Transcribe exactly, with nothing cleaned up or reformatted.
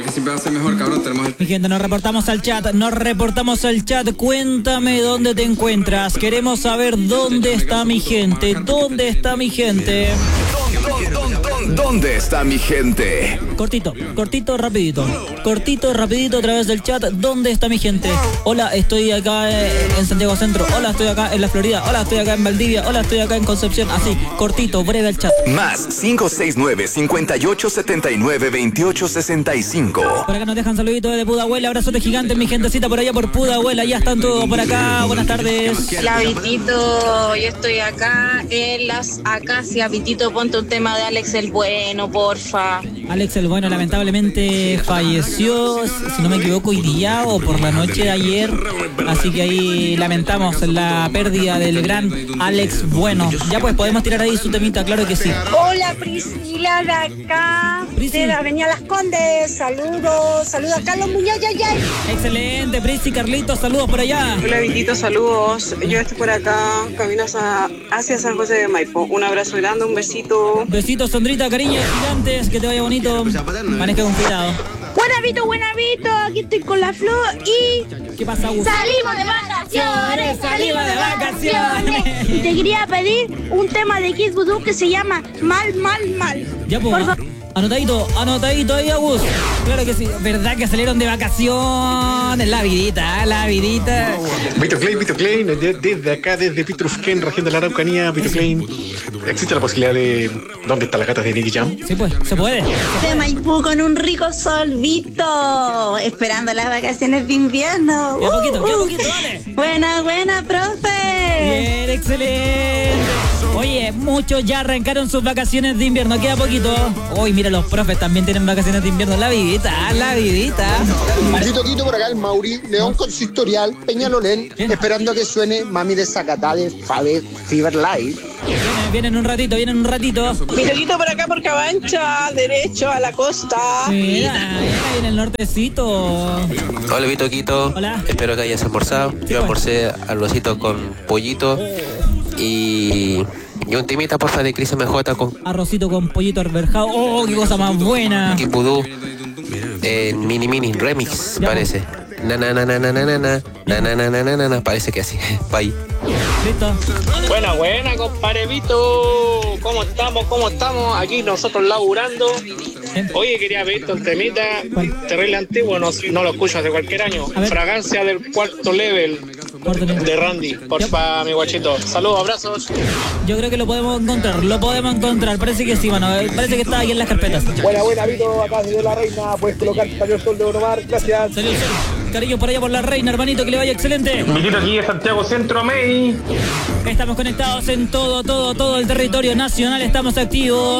que siempre va a ser mejor, cabrón. Tenemos el... Mi gente, nos reportamos al chat, nos reportamos al chat. Cuéntame dónde te encuentras. Queremos saber dónde está mi gente. ¿Dónde está mi gente? ¿Dónde está mi gente? Cortito, cortito, rapidito. Cortito, rapidito a través del chat. ¿Dónde está mi gente? Hola, estoy acá en Santiago Centro. Hola, estoy acá en la Florida. Hola, estoy acá en Valdivia. Hola, estoy acá en Concepción. Así, cortito, breve el chat. Más cinco seis nueve, cinco ocho, siete nueve, dos ocho seis cinco. Por acá nos dejan saluditos desde Pudahuel. Abrazote gigante, mi gentecita por allá por Pudahuel. Ya están todos por acá. Buenas tardes. Hola, Vitito. Yo estoy acá en las acacias. Vitito, ponte un tema de Alex el Bueno, porfa. Alex el Bueno lamentablemente falleció, si no me equivoco, hoy día o por la noche de ayer. Así que ahí lamentamos la pérdida del gran Alex Bueno. Ya pues, podemos tirar ahí su temita, claro que sí. Hola, Priscila de acá, Prisi. de la Avenida Las Condes. Saludos, saludos a Carlos Muñoz, ya, ya. Excelente, Prisi, Carlitos, saludos por allá. Hola, Vitito, saludos. Yo estoy por acá, camino hacia, hacia San José de Maipo. Un abrazo grande, un besito. Besitos, Sandrita, cariños gigantes, que te vaya bonito. Maneja con cuidado. Buena Vito, buena Vito, aquí estoy con la Flo y... ¿Qué pasa, Gus? Salimos de vacaciones, salimos de vacaciones. Y te quería pedir un tema de Kid Voodoo que se llama Mal, Mal, Mal. Ya, pues, Por favor. anotadito, anotadito ahí, Agus. Claro que sí, verdad que salieron de vacaciones. La vidita, la vidita. Vito Klein, Vito Klein, desde acá, desde Pitrufquén, región de la Araucanía, Vito Klein. ¿Existe la posibilidad de dónde están las gatas de Nicky Jam? Sí, pues, se puede. De Maipú con un rico solvito. Esperando las vacaciones de invierno. Queda poquito, queda poquito, dale. Buena, buena, profe. Bien, excelente. Oye, muchos ya arrancaron sus vacaciones de invierno, queda poquito. Hoy, mira, los profes también tienen vacaciones de invierno. La vidita, la vidita. Tito Quito por acá, el Mauri, León Consistorial, Peñalolén, esperando a que suene Mami de Zacatá de Faber Fever Live. Vienen, vienen un ratito, vienen un ratito. Vitito por acá por Cabancha, derecho a la costa. Mira, mira, viene el nortecito. Hola, Vito Quito. Hola. Espero que hayas almorzado. Sí, Yo pues. almorcé arrocito con pollito y, y un timita, porfa, de Cris M J con Arrocito con pollito arberjado. Oh, qué cosa más buena. Kid Voodoo en mini mini remix, Ya. parece. Na na na na na na na na na na na na na na, parece que así. Bye. Listo. Buena, buena, compadre Vito. ¿Cómo estamos? ¿Cómo estamos? Aquí nosotros laburando. Oye, quería pedirte un temita terrible antiguo, no, no lo escucho hace cualquier año. Fragancia del cuarto level de Randy, porfa, mi guachito. Saludos, abrazos. Yo creo que lo podemos encontrar, lo podemos encontrar. Parece que sí, mano. Parece que está ahí en las carpetas. Buena, buena, Vito, acá desde La Reina, puedes colocar Salió el Sol de Onomar, gracias. Salió el sol. Cariño por allá por La Reina, hermanito, que le vaya excelente. Vitito aquí de Santiago Centro, May. Estamos conectados en todo, todo, todo el territorio nacional. Estamos activos.